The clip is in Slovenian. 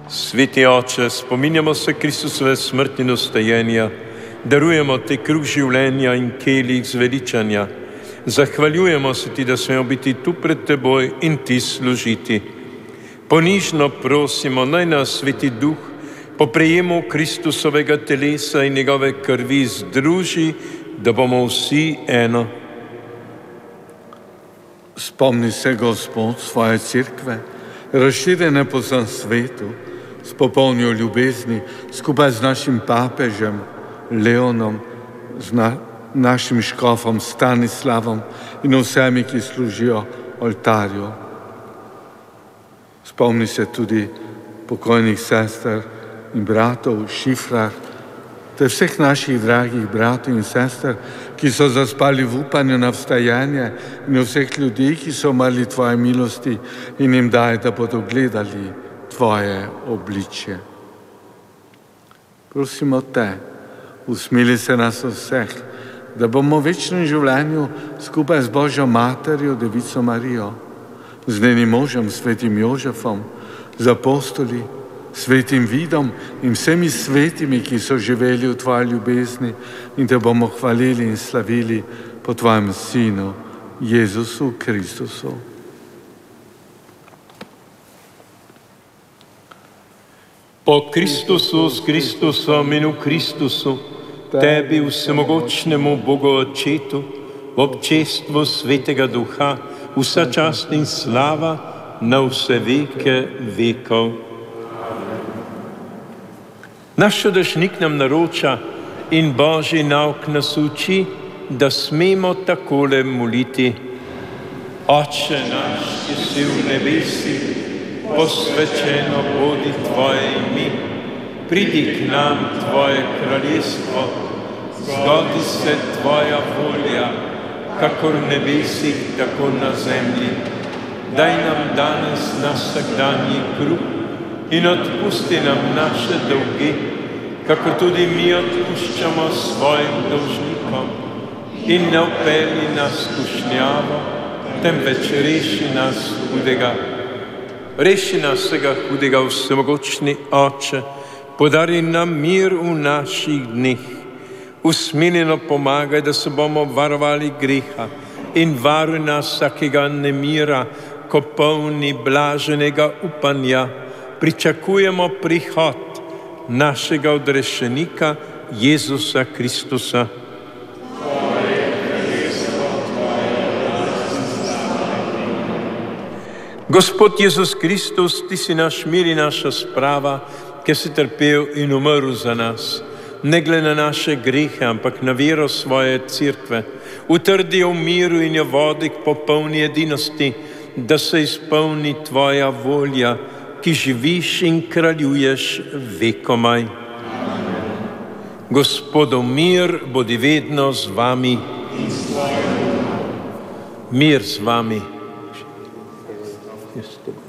Sveti Oče, spominjamo se Kristusove smrti in vstajenja, darujemo Ti kruh življenja in kelih zveličanja. Zahvaljujemo se Ti, da smemo biti tu pred Teboj in Ti služiti. Ponižno prosimo, naj nas Sveti Duh po prejemu Kristusovega telesa in njegove krvi združi, da bomo vsi eno. Spomni se, Gospod, svoje cerkve, razširjene po vsem svetu, s popolnjo ljubezni, skupaj z našim papežem Leonom, z našim škofom Stanislavom in vsemi, ki služijo oltarju. Spomni se tudi pokojnih sester in bratov, Šifrar, ter vseh naših dragih bratov in sester, ki so zaspali v upanju na vstajanje, in vseh ljudi, ki so umrli Tvoje milosti, in jim daj, da bodo gledali Tvoje obličje. Prosimo Te, usmili se nas vseh, da bomo v večnem življenju skupaj z Božjo materjo, Devico Marijo, z njenim možem, svetim Jožefom, z apostoli, svetim Vidom in vsemi svetimi, ki so živeli v Tvoji ljubezni, in Te bomo hvalili in slavili po Tvojem Sinu, Jezusu Kristusu. Po Kristusu, s Kristusom in v Kristusu, Tebi, vsemogočnemu Bogu Očetu, v občestvu Svetega Duha, vsa čast in slava na vse veke vekov. Naš čudežnik nam naroča in Božji nauk nas uči, da smemo takole moliti. Oče naš, ki si v nebesih, posvečeno bodi Tvoje ime, pridi k nam Tvoje kraljestvo, zgodi se Tvoja volja, kakor v nebesih, tako na zemlji. Daj nam danes naš vsakdanji kruh in odpusti nam naše dolge, kakor tudi mi odpuščamo svojim dolžnikom. In ne vpelji nas v skušnjavo, temveč reši nas hudega. Reši nas vsega hudega, vsemogočni Oče, podari nam mir v naših dneh. Usmiljeno pomagaj, da se bomo varovali greha, in varuj nas vsakega nemira, ko polni blaženega upanja pričakujemo prihod našega odrešenika Jezusa Kristusa. Gospod Jezus Kristus, Ti si naš mir in naša sprava, ki si trpel in umrl za nas. Ne glede na naše grehe, ampak na vero svoje cerkve. Utrdi jo v miru in jo vodi k popolni edinosti, da se izpolni Tvoja volja, ki živiš in kraljuješ vekomaj. Gospodov mir bodi vedno z vami. Mir z vami.